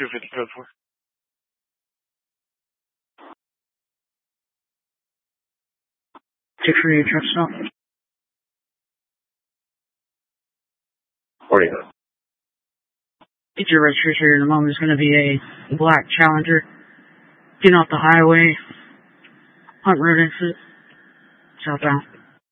250 code for. Check for your truck stop. 49. Get your registration here in a moment. It's going to be a black Challenger. Getting off the highway. Hunt Road exit. Southbound.